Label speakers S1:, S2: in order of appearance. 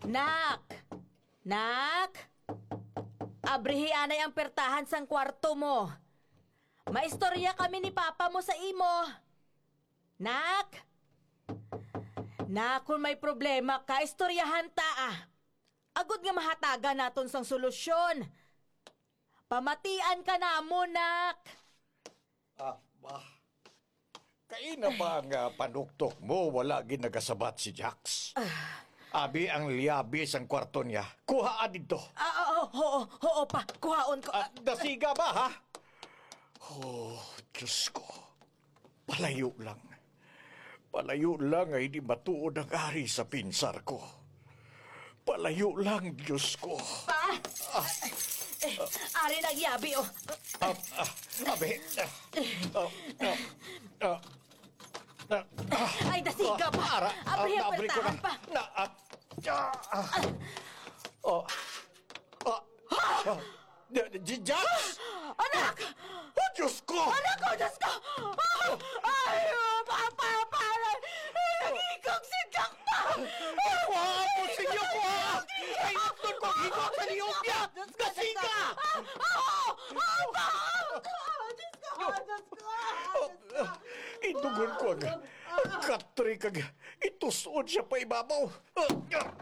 S1: Nak! Nak! Abrihianay ang pertahan sang kwarto mo. Maistorya kami ni Papa mo sa imo. Nak! Nak, kung may problema ka, istoryahan ta ah. Agud nga mahataga naton sang solusyon. Pamatian ka na mo, Nak.
S2: Kaina ba nga panuktok mo wala ginagasabat si Jax? Abi ang liyabis ang kwarto niya. Kuhaan dito.
S1: Oo pa. Kuhaon ko.
S2: Dasiga ba, ha? Oh, Diyos ko. Palayo lang. Palayo lang ay di matuod ang ari sa pinsar ko. Palayo lang, Diyos ko.
S1: Pa! Ari nagyabi, oh.
S2: Abi.
S1: Ay, dasiga pa. Abri ang pertahan pa.
S2: Jax!
S1: Anak!
S2: Oh, Diyos ko!
S1: Anak ko, Diyos ko! Ay, Papa! Nagigong si Jack pa!
S2: Kuha po sa inyo, kuha! Ay, doon ko higot sa niyong niya! Dasiga!
S1: Diyos ko!
S2: Idugon ko ang katri kag itusod siya pa ibabaw.